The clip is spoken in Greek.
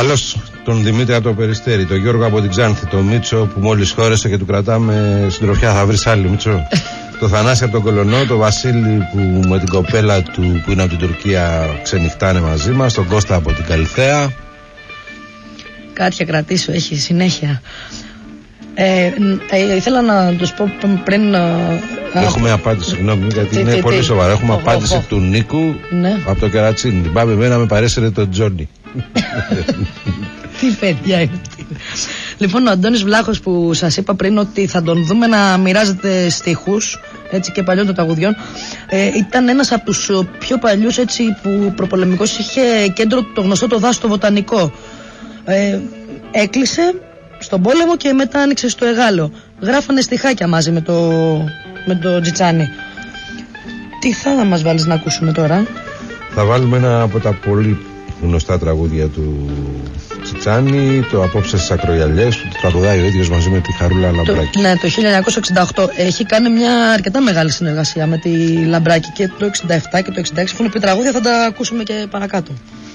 Καλώς τον Δημήτρη από το Περιστέρι, τον Γιώργο από την Ξάνθη, τον Μίτσο που μόλις χώρεσε και του κρατάμε συντροφιά. Θα βρεις άλλη, Μίτσο. Το Θανάση από τον Κολονό, τον Βασίλη που με την κοπέλα του που είναι από την Τουρκία ξενυχτάνε μαζί μας, τον Κώστα από την Καλυθέα. Κάτια κρατήσω, έχει συνέχεια. Ήθελα να τους πω πριν. Έχουμε απάντηση, συγγνώμη, γιατί είναι πολύ σοβαρό. Έχουμε απάντηση του Νίκου από το Κερατσίνι. Την πάμε εμένα, με παρέσαιρε τον Τζόνι. Τι παιδιά είναι αυτή. Λοιπόν, ο Αντώνης Βλάχος που σας είπα πριν ότι θα τον δούμε να μοιράζεται στίχους, έτσι, και παλιών των τραγουδιών, ήταν ένας από τους πιο παλιούς, έτσι, που προπολεμικός είχε κέντρο το γνωστό το Δάστο Βοτανικό. Έκλεισε στον πόλεμο και μετά άνοιξε στο Εγάλο. Γράφανε στιχάκια μαζί με το Τζιτσάνι. Τι θα μας βάλεις να ακούσουμε τώρα? Θα βάλουμε ένα από τα πολύ γνωστά τραγούδια του Τσιτσάνι, το Απόψε στις Ακρογιαλιές, που το τραγουδάει ο ίδιος μαζί με τη Χαρούλα Λαμπράκη. Ναι, το 1968. Έχει κάνει μια αρκετά μεγάλη συνεργασία με τη Λαμπράκη και το 67 και το 66. Έχουν πει τραγούδια, θα τα ακούσουμε και παρακάτω.